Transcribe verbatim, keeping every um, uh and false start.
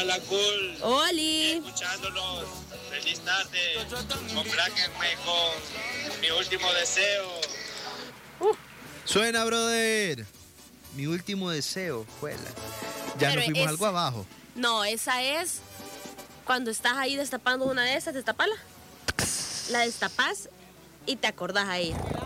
Hola, cool. Oli. Escuchándolos. Feliz tarde. Compláquenme con mi último deseo. Uh. Suena, brother. Mi último deseo, juela. Ya Pero nos fuimos es... algo abajo. No, esa es cuando estás ahí destapando una de esas, destapala. La destapas y te acordás ahí.